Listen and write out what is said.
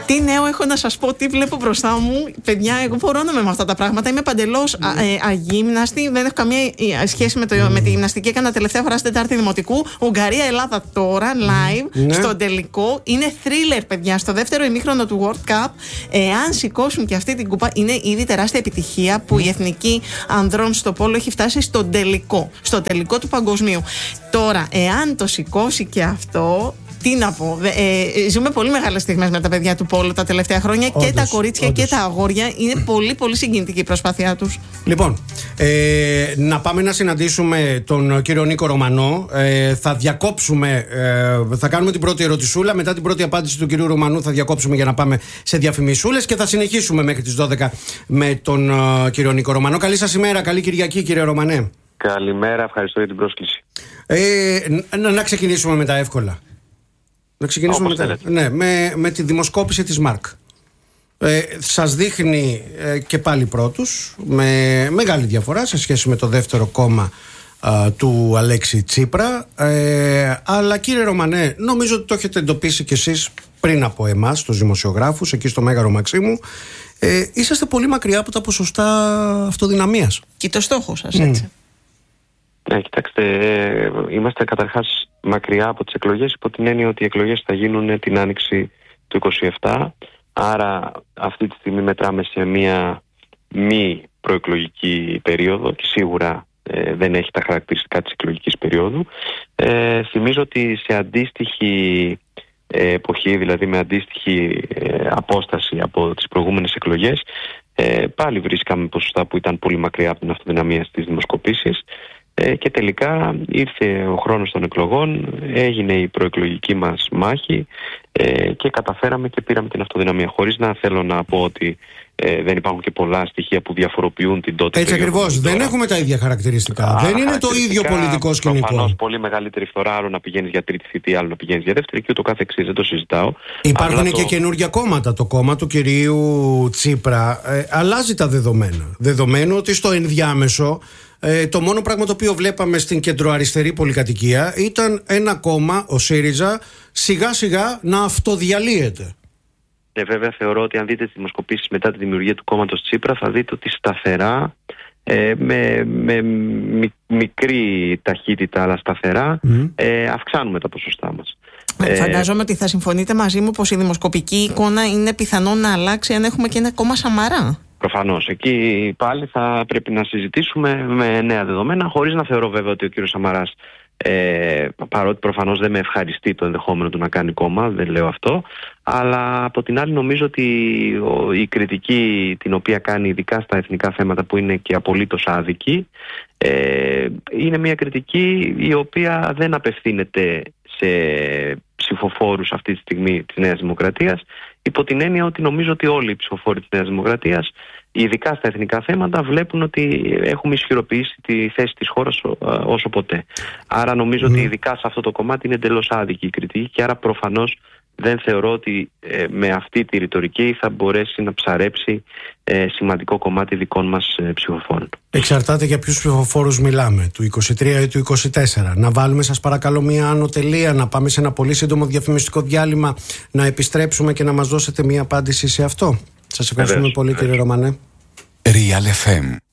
Τι νέο έχω να σας πω, τι βλέπω μπροστά μου. Παιδιά, εγώ φορώνομαι με αυτά τα πράγματα. Είμαι παντελώς αγύμναστη. Δεν έχω καμία σχέση με τη γυμναστική. Έκανα τελευταία φορά στην Τετάρτη Δημοτικού. Ουγγαρία-Ελλάδα τώρα, live, στον τελικό. Είναι thriller, παιδιά. Στο δεύτερο ημίχρονο του World Cup. Εάν σηκώσουν και αυτή την κούπα, είναι ήδη τεράστια επιτυχία που η εθνική ανδρών στο πόλο έχει φτάσει στον τελικό. Στο τελικό του παγκοσμίου. Τώρα, εάν το σηκώσει και αυτό. Τι να πω, ζούμε πολύ μεγάλες στιγμές με τα παιδιά του πόλου τα τελευταία χρόνια. Όντως, και τα κορίτσια και τα αγόρια. Είναι πολύ πολύ συγκινητική η προσπάθειά τους. Λοιπόν, να πάμε να συναντήσουμε τον κύριο Νίκο Ρωμανό. Θα διακόψουμε, θα κάνουμε την πρώτη ερωτησούλα. Μετά την πρώτη απάντηση του κυρίου Ρωμανού θα διακόψουμε για να πάμε σε διαφημισούλες και θα συνεχίσουμε μέχρι τις 12 με τον κύριο Νίκο Ρωμανό. Καλή σας ημέρα, καλή Κυριακή κύριε Ρωμανέ. Καλημέρα, ευχαριστώ για την πρόσκληση. Να ξεκινήσουμε με τα εύκολα. Να ξεκινήσουμε με τη δημοσκόπηση της ΜΑΡΚ. Σας δείχνει και πάλι πρώτους με μεγάλη διαφορά σε σχέση με το δεύτερο κόμμα του Αλέξη Τσίπρα, αλλά κύριε Ρωμανέ, νομίζω ότι το έχετε εντοπίσει κι εσείς πριν από εμάς, τους δημοσιογράφους, εκεί στο Μέγαρο Μαξίμου. Είσαστε πολύ μακριά από τα ποσοστά αυτοδυναμίας. Και το στόχο σας, έτσι. Κοιτάξτε, είμαστε καταρχάς μακριά από τις εκλογές, υπό την έννοια ότι οι εκλογές θα γίνουν την άνοιξη του 27, άρα αυτή τη στιγμή μετράμε σε μια μη προεκλογική περίοδο και σίγουρα δεν έχει τα χαρακτηριστικά της εκλογικής περίοδου. Θυμίζω ότι σε αντίστοιχη εποχή, δηλαδή με αντίστοιχη απόσταση από τις προηγούμενες εκλογές, πάλι βρίσκαμε ποσοστά που ήταν πολύ μακριά από την αυτοδυναμία στις δημοσκοπήσεις. Και τελικά ήρθε ο χρόνος των εκλογών, έγινε η προεκλογική μας μάχη και καταφέραμε και πήραμε την αυτοδυναμία. Χωρίς να θέλω να πω ότι δεν υπάρχουν και πολλά στοιχεία που διαφοροποιούν την τότε. Έτσι ακριβώς, δεν έχουμε τα ίδια χαρακτηριστικά. Δεν είναι το ίδιο πολιτικό σκηνικό. Προφανώς πολύ μεγαλύτερη φθορά, άλλο να πηγαίνεις για τρίτη θητεία, άλλο να πηγαίνεις για δεύτερη και ούτω κάθε εξής, δεν το συζητάω. Υπάρχουν και καινούργια κόμματα. Το κόμμα του κυρίου Τσίπρα αλλάζει τα δεδομένα. Δεδομένου ότι στο ενδιάμεσο το μόνο πράγμα το οποίο βλέπαμε στην κεντροαριστερή πολυκατοικία ήταν ένα κόμμα, ο ΣΥΡΙΖΑ, σιγά σιγά να αυτοδιαλύεται. Βέβαια θεωρώ ότι αν δείτε τις δημοσκοπήσεις μετά τη δημιουργία του κόμματος Τσίπρα, θα δείτε ότι σταθερά, με μικρή ταχύτητα αλλά σταθερά, αυξάνουμε τα ποσοστά μας. Φαντάζομαι ότι θα συμφωνείτε μαζί μου πως η δημοσκοπική εικόνα είναι πιθανόν να αλλάξει αν έχουμε και ένα κόμμα Σαμαρά. Προφανώς. Εκεί πάλι θα πρέπει να συζητήσουμε με νέα δεδομένα, χωρίς να θεωρώ βέβαια ότι ο κύριος Σαμαράς, παρότι προφανώς δεν με ευχαριστεί το ενδεχόμενο του να κάνει κόμμα, δεν λέω αυτό, αλλά από την άλλη νομίζω ότι η κριτική την οποία κάνει ειδικά στα εθνικά θέματα, που είναι και απολύτως άδικη, είναι μια κριτική η οποία δεν απευθύνεται σε ψηφοφόρους αυτή τη στιγμή της Νέας Δημοκρατίας, υπό την έννοια ότι νομίζω ότι όλοι οι ψηφοφόροι της Νέας Δημοκρατίας, ειδικά στα εθνικά θέματα, βλέπουν ότι έχουμε ισχυροποιήσει τη θέση της χώρας όσο ποτέ. Άρα νομίζω ότι ειδικά σε αυτό το κομμάτι είναι εντελώς άδικη η κριτική και άρα προφανώς δεν θεωρώ ότι με αυτή τη ρητορική θα μπορέσει να ψαρέψει σημαντικό κομμάτι δικών μας ψηφοφόρων. Εξαρτάται για ποιους ψηφοφόρους μιλάμε, του 23 ή του 24. Να βάλουμε σας παρακαλώ μία άνω τελεία, να πάμε σε ένα πολύ σύντομο διαφημιστικό διάλειμμα, να επιστρέψουμε και να μας δώσετε μία απάντηση σε αυτό. Σας ευχαριστούμε πολύ κύριε Ρωμανέ. Real FM